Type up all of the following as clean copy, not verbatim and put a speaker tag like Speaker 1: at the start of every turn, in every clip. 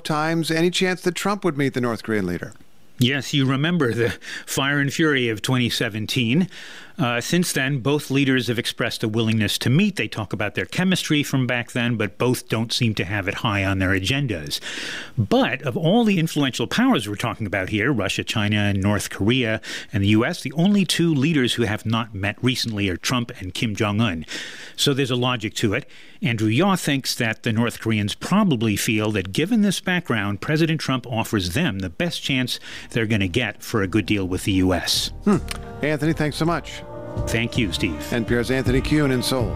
Speaker 1: times. Any chance that Trump would meet the North Korean leader?
Speaker 2: Yes, you remember the fire and fury of 2017. Since then, both leaders have expressed a willingness to meet. They talk about their chemistry from back then, but both don't seem to have it high on their agendas. But of all the influential powers we're talking about here, Russia, China, North Korea, and the U.S., the only two leaders who have not met recently are Trump and Kim Jong-un. So there's a logic to it. Andrew Yaw thinks that the North Koreans probably feel that given this background, President Trump offers them the best chance they're going to get for a good deal with the U.S.
Speaker 1: Anthony, thanks so much.
Speaker 2: Thank you, Steve.
Speaker 1: NPR's Anthony Kuhn in Seoul.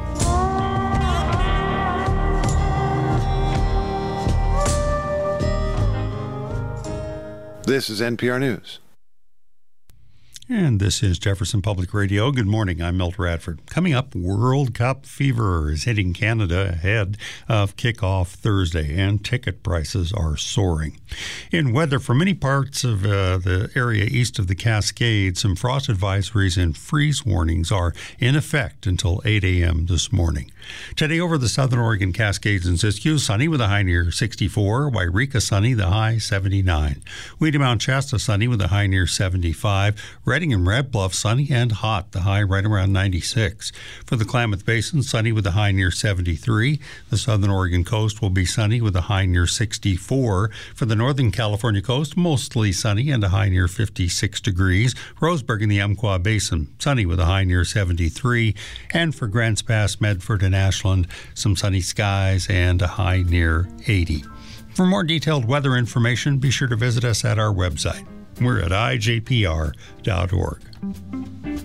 Speaker 1: This is NPR News.
Speaker 3: And this is Jefferson Public Radio. Good morning. I'm Milt Radford. Coming up, World Cup fever is hitting Canada ahead of kickoff Thursday, and ticket prices are soaring. In weather, for many parts of the area east of the Cascades, some frost advisories and freeze warnings are in effect until 8 a.m. this morning. Today over the southern Oregon Cascades and Siskiyou, sunny with a high near 64. Wairika sunny, the high 79. Weedy Mount Shasta sunny with a high near 75. Redding and Red Bluff sunny and hot, the high right around 96. For the Klamath Basin, sunny with a high near 73. The southern Oregon coast will be sunny with a high near 64. For the northern California coast, mostly sunny and a high near 56 degrees. Roseburg in the Umpqua Basin, sunny with a high near 73. And for Grants Pass, Medford, and Ashland, some sunny skies and a high near 80. For more detailed weather information, be sure to visit us at our website. We're at ijpr.org.